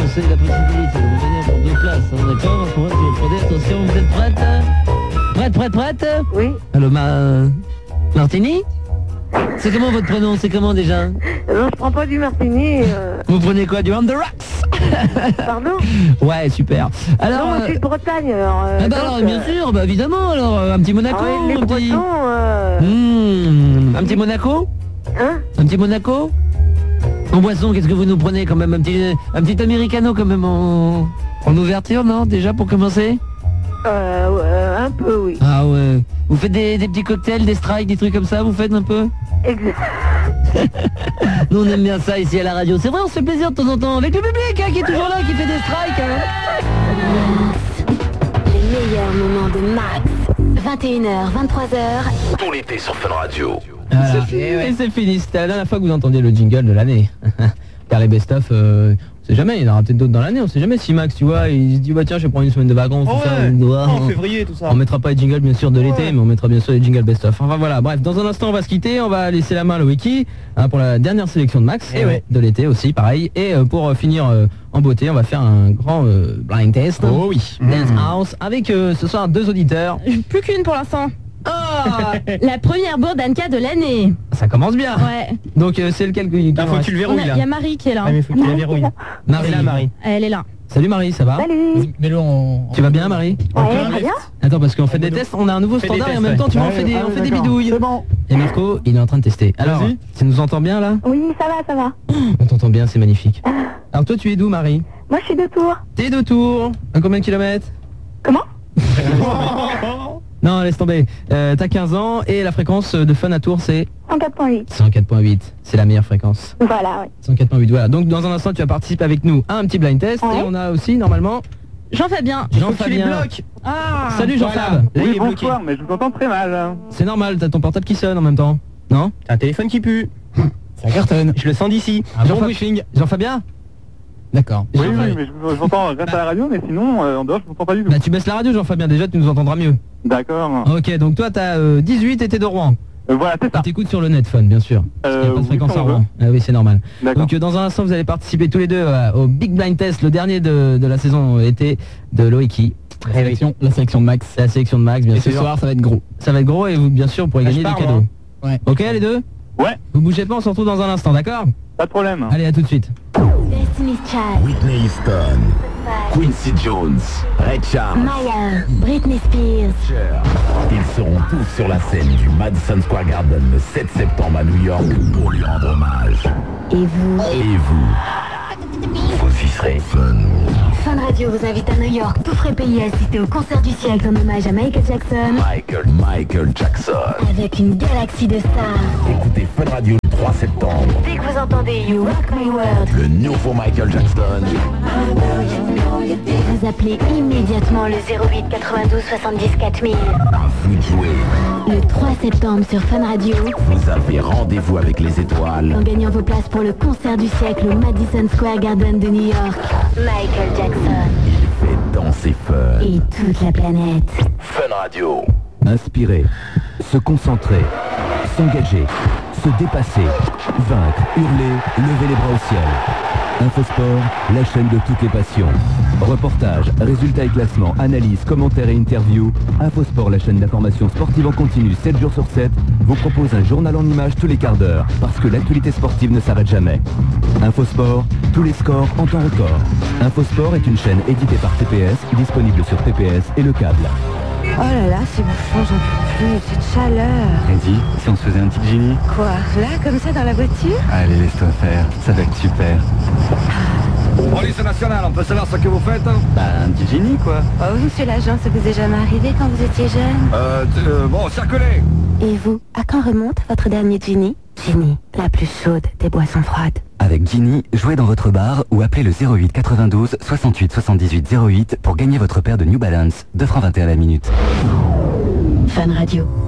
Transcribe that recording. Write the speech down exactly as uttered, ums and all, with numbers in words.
c'est la possibilité de revenir pour deux places, hein, d'accord? Pour être vous prenez, attention, vous êtes prête? Prête, prête, prête? Oui. Allô, ma... Martini? C'est comment votre prénom? C'est comment déjà? Non, je prends pas du martini. Euh... Vous prenez quoi? Du On the Rocks? Pardon? Ouais, super. Alors, non, euh... je suis de Bretagne, alors... Euh, ah bah donc, alors, bien euh... sûr, bah évidemment, alors, euh, un petit Monaco, Ah ouais, les un petit... Bretons, euh... Mmh, un petit Monaco? Hein? Un petit Monaco? En boisson, qu'est-ce que vous nous prenez quand même? Un petit, un petit Americano quand même en, en ouverture, non? Déjà pour commencer? Euh, euh, un peu, oui. Ah ouais. Vous faites des, des petits cocktails, des strikes, des trucs comme ça, vous faites un peu? Exact. Nous on aime bien ça ici à la radio. C'est vrai, on se fait plaisir de temps en temps avec le public hein, qui est toujours là, qui fait des strikes. Hein. Les meilleurs moments de Max. vingt et une heures, vingt-trois heures. Tout l'été sur Fun Radio. Voilà. C'est fini, et, ouais. et c'est fini, c'était la dernière fois que vous entendiez le jingle de l'année. Car les best-of, euh, on sait jamais, il y en aura peut-être d'autres dans l'année, on sait jamais si Max, tu vois, il se dit bah tiens je vais prendre une semaine de vacances, oh tout ouais. ça. Doit, oh, en février, tout ça. On mettra pas les jingles bien sûr de l'été, ouais. mais on mettra bien sûr les jingles best-of. Enfin voilà, bref, dans un instant on va se quitter, on va laisser la main à le wiki hein, pour la dernière sélection de Max, et ouais. de l'été aussi, pareil. Et euh, pour euh, finir euh, en beauté, on va faire un grand euh, blind test. Oh oui. Dance House, avec euh, ce soir deux auditeurs. Plus qu'une pour l'instant. Ah la première bourde Anka de l'année. Ça commence bien. Ouais. Donc euh, c'est lequel qui... Ah, faut que tu le verrouilles là. Il y a Marie qui est là. Ah, mais faut que tu la verrouilles. Marie. Elle est là, Marie. Elle est là. Salut Marie, ça va? Salut. Mets-le en... Tu vas bien Marie? Ouais, très bien. Attends, parce qu'on fait des tests, on a un nouveau Fais standard des et en tests, même temps tu ouais. vois on fait des, Ah, on fait des d'accord. bidouilles. C'est bon. Et Marco, il est en train de tester. Alors, Vas-y. tu nous entends bien là? Oui, ça va, ça va. On t'entend bien, c'est magnifique. Alors toi tu es d'où Marie? Moi, je suis de Tours. T'es de Tours. À combien de kilomètres? Comment? Non, laisse tomber. Euh, T'as quinze ans et la fréquence de Fun à Tours c'est cent quatre point huit. cent quatre point huit. C'est la meilleure fréquence. Voilà, oui. cent quatre point huit, voilà. Donc dans un instant tu vas participer avec nous à un petit blind test Ouais. et on a aussi normalement Jean-Fabien. Jean-Fabien. Ah. Salut Jean-Fab. Là, il Oui, est bloqué. bonsoir, mais je vous entends très mal. hein. C'est normal, t'as ton portable qui sonne en même temps. Non? T'as un téléphone qui pue. Ça cartonne. Je le sens d'ici. Un bon briefing. Jean-Fabien? D'accord. Oui, Jean-Fabien. oui, mais je vous- je vous entends grâce à la radio, mais sinon, euh, en dehors, je vous entends pas du tout. Bah tu baisses la radio Jean-Fabien, déjà tu nous entendras mieux. D'accord. Ok, donc toi t'as euh, dix-huit et t'es de Rouen. Euh, voilà, c'est Ah, ça. t'écoutes sur le net Fun bien sûr. Parce qu'il n'y a Euh, pas de oui, fréquence si à on veut. Rouen. Ah oui c'est normal. D'accord. Donc euh, dans un instant vous allez participer tous les deux euh, au Big Blind Test, le dernier de, de la saison été de Loïki. La sélection, la sélection de Max. C'est la sélection de Max bien Et sûr. ce soir, ça va être gros. Ça va être gros et vous bien sûr vous pourrez Ah, gagner je des pars, cadeaux. moi. Ouais. Ok les deux? Ouais, Vous bougez pas, on se retrouve dans un instant, d'accord? pas de problème. Allez à tout de suite. Destiny's Child. Whitney Houston, Quincy Jones, Ray Charles, Maya. Britney Spears. Cher. Ils seront tous sur la scène du Madison Square Garden le sept septembre à New York pour lui rendre hommage. Et vous? Et vous, vous y serez. Fun. Fun Radio vous invite à New York, tout frais payé, à assister au concert du siècle en hommage à Michael Jackson. Michael, Michael Jackson. Avec une galaxie de stars. Écoutez Fun Radio le trois septembre. Dès que vous entendez You Rock My World, Le nouveau Michael Jackson. vous appelez immédiatement le zéro huit quatre-vingt-douze soixante-dix quatre mille. À vous de jouer. Le trois septembre sur Fun Radio, Vous avez rendez-vous avec les en étoiles. gagnant vos places pour le concert du siècle au Madison Square Garden de New York. Michael Jackson Il fait danser Fun. et toute la planète. Fun Radio. Inspirer, se concentrer, s'engager, se dépasser, vaincre, hurler, lever les bras au ciel. Infosport, la chaîne de toutes les passions. Reportages, résultats et classements, analyses, commentaires et interviews. Infosport, la chaîne d'information sportive en continu sept jours sur sept, vous propose un journal en images tous les quarts d'heure, parce que l'actualité sportive ne s'arrête jamais. Infosport, tous les scores en temps record. Infosport est une chaîne éditée par T P S, disponible sur T P S et le câble. Oh là là, c'est bouffon, j'en peux plus, cette chaleur. Eddie, si on se faisait un petit Ginny? Quoi? Là, comme ça, dans la voiture? Allez, laisse-toi faire, ça va être super. Police nationale, on peut savoir ce que vous faites? Bah, un petit Ginny, quoi. Oh, monsieur l'agent, ça vous est jamais arrivé quand vous étiez jeune? Euh, t- euh bon, circulez. Et vous, à quand remonte votre dernier Ginny? Ginny, la plus chaude des boissons froides. Avec Ginny, jouez dans votre bar ou appelez le zéro huit quatre-vingt-douze soixante-huit soixante-dix-huit zéro huit pour gagner votre paire de New Balance, deux francs vingt et un la minute. Fun Radio.